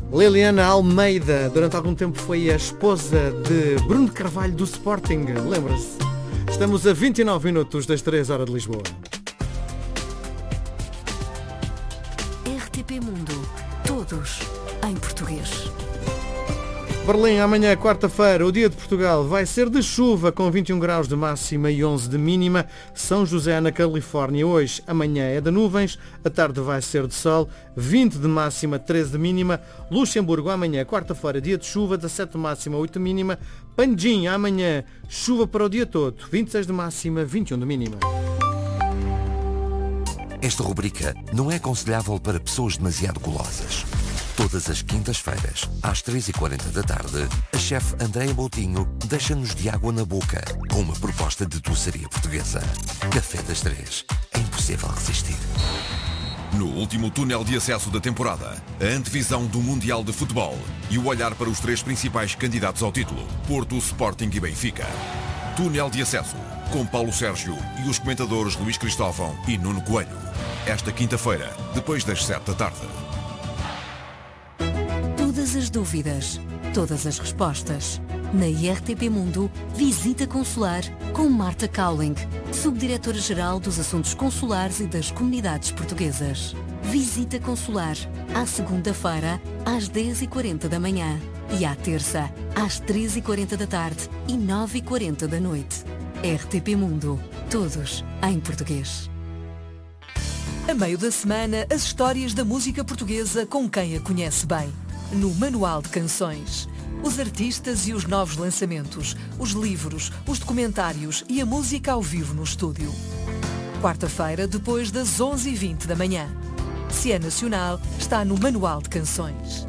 Liliana Almeida, durante algum tempo foi a esposa de Bruno de Carvalho do Sporting, lembra-se? Estamos a 29 minutos das 3 horas de Lisboa. RTP Mundo, todos em português. Berlim, amanhã, quarta-feira, o dia de Portugal vai ser de chuva com 21 graus de máxima e 11 de mínima. São José, na Califórnia, hoje, amanhã é de nuvens, a tarde vai ser de sol, 20 de máxima, 13 de mínima. Luxemburgo, amanhã, quarta-feira, dia de chuva, 17 de máxima, 8 de mínima. Panjim, amanhã, chuva para o dia todo, 26 de máxima, 21 de mínima. Esta rubrica não é aconselhável para pessoas demasiado golosas. Todas as quintas-feiras, às 3h40 da tarde, a chefe Andréia Moutinho deixa-nos de água na boca com uma proposta de doçaria portuguesa. Café das 3. É impossível resistir. No último túnel de acesso da temporada, a antevisão do Mundial de Futebol e o olhar para os três principais candidatos ao título, Porto, Sporting e Benfica. Túnel de acesso, com Paulo Sérgio e os comentadores Luís Cristóvão e Nuno Coelho. Esta quinta-feira, depois das 7 da tarde. Todas as dúvidas, todas as respostas. Na IRTP Mundo, Visita Consular com Marta Cowling, Subdiretora-Geral dos Assuntos Consulares e das Comunidades Portuguesas. Visita Consular, à segunda-feira, às 10h40 da manhã e à terça, às 3h40 da tarde e 9h40 da noite. RTP Mundo, todos em português. A meio da semana, as histórias da música portuguesa com quem a conhece bem. No Manual de Canções. Os artistas e os novos lançamentos, os livros, os documentários e a música ao vivo no estúdio. Quarta-feira, depois das 11h20 da manhã. Se é nacional, está no Manual de Canções.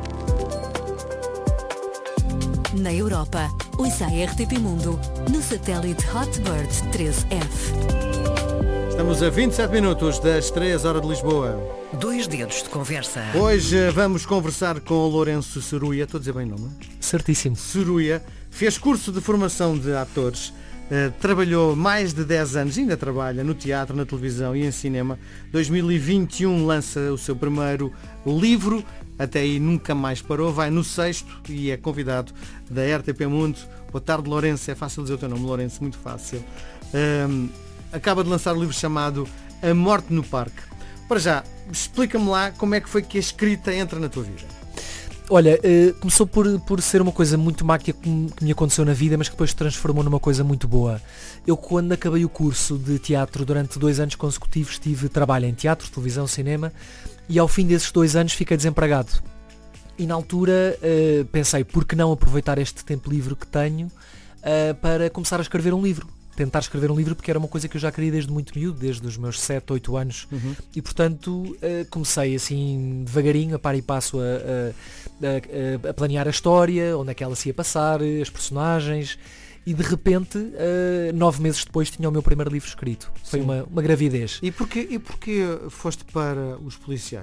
Na Europa, ouça a RTP Mundo no satélite Hotbird 13F. Estamos a 27 minutos das 3 horas de Lisboa. 2 dedos de conversa. Hoje vamos conversar com o Lourenço Ceruia, estou a dizer bem o nome? Certíssimo. Ceruia, fez curso de formação de atores, trabalhou mais de 10 anos, ainda trabalha no teatro, na televisão e em cinema. 2021 lança o seu primeiro livro, até aí nunca mais parou, vai no 6º e é convidado da RTP Mundo. Boa tarde, Lourenço, é fácil dizer o teu nome, Lourenço, muito fácil. Acaba de lançar um livro chamado A Morte no Parque. Para já, explica-me lá como é que foi que a escrita entra na tua vida. Olha, começou por ser uma coisa muito má que me aconteceu na vida, mas que depois se transformou numa coisa muito boa. Eu, quando acabei o curso de teatro, durante 2 anos consecutivos tive trabalho em teatro, televisão, cinema, e ao fim desses 2 anos fiquei desempregado. E na altura pensei, por que não aproveitar este tempo livre que tenho para começar a escrever um livro. Tentar escrever um livro, porque era uma coisa que eu já queria desde muito miúdo, desde os meus 7, 8 anos. E portanto comecei assim devagarinho, a par e passo a planear a história, onde é que ela se ia passar, as personagens, e de repente 9 meses depois tinha o meu primeiro livro escrito. Foi uma gravidez. E porquê foste para os policiais?